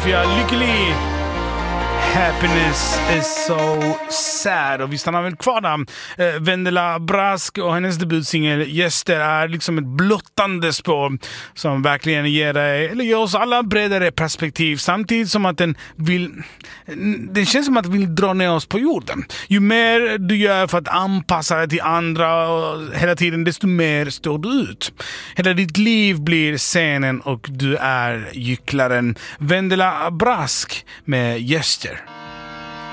Philadelphia, lycklig. Happiness is so sad. Och vi stannar väl kvar där. Vendela Brask och hennes debutsingel Gäster är liksom ett blottande spår som verkligen ger oss alla bredare perspektiv, samtidigt som att den känns som att den vill dra ner oss på jorden. Ju mer du gör för att anpassa dig till andra och hela tiden, desto mer står du ut. Hela ditt liv blir scenen och du är gycklaren. Vendela Brask med Gäster.